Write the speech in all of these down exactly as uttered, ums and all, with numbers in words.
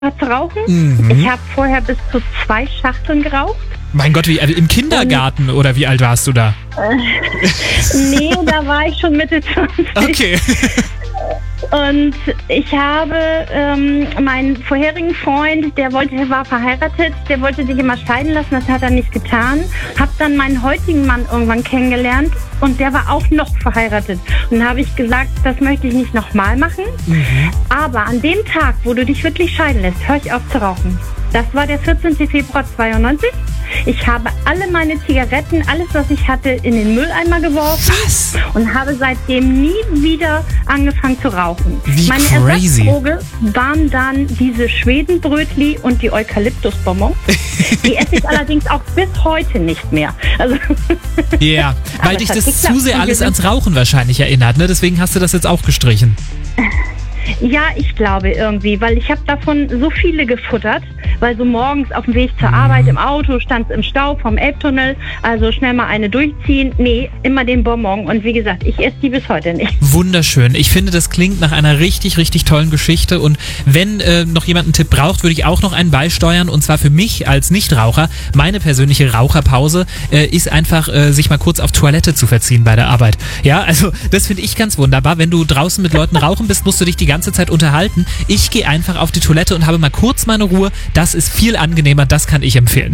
zu rauchen. Mhm. Ich habe vorher bis zu zwei Schachteln geraucht. Mein Gott, wie, also im Kindergarten um, oder wie alt warst du da? Äh, nee, da war ich schon Mitte zwanzig. Okay. Und ich habe ähm, meinen vorherigen Freund, der wollte, der war verheiratet, der wollte sich immer scheiden lassen, das hat er nicht getan. Hab dann meinen heutigen Mann irgendwann kennengelernt und der war auch noch verheiratet. Und dann habe ich gesagt, das möchte ich nicht nochmal machen. Mhm. Aber an dem Tag, wo du dich wirklich scheiden lässt, hör ich auf zu rauchen. Das war der vierzehnten Februar zweiundneunzig. Ich habe alle meine Zigaretten, alles, was ich hatte, in den Mülleimer geworfen. Was? Und habe seitdem nie wieder angefangen zu rauchen. Wie meine crazy. Ersatzdroge waren dann diese Schwedenbrötli und die Eukalyptusbonbons. Die esse ich allerdings auch bis heute nicht mehr. Also ja, yeah, weil dich das zu sehr alles ans Rauchen wahrscheinlich erinnert, ne? Deswegen hast du das jetzt auch gestrichen. Ja, ich glaube irgendwie, weil ich habe davon so viele gefuttert, weil so morgens auf dem Weg zur Arbeit im Auto stand es im Stau vom Elbtunnel, also schnell mal eine durchziehen. Nee, immer den Bonbon und wie gesagt, ich esse die bis heute nicht. Wunderschön. Ich finde, das klingt nach einer richtig, richtig tollen Geschichte und wenn äh, noch jemand einen Tipp braucht, würde ich auch noch einen beisteuern und zwar für mich als Nichtraucher. Meine persönliche Raucherpause äh, ist einfach, äh, sich mal kurz auf Toilette zu verziehen bei der Arbeit. Ja, also das finde ich ganz wunderbar. Wenn du draußen mit Leuten rauchen bist, musst du dich die ganze Zeit unterhalten. Ich gehe einfach auf die Toilette und habe mal kurz meine Ruhe. Das ist viel angenehmer, das kann ich empfehlen.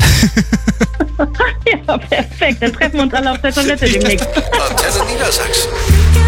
Ja, perfekt. Dann treffen wir uns alle auf der Toilette demnächst. Antenne Niedersachsen.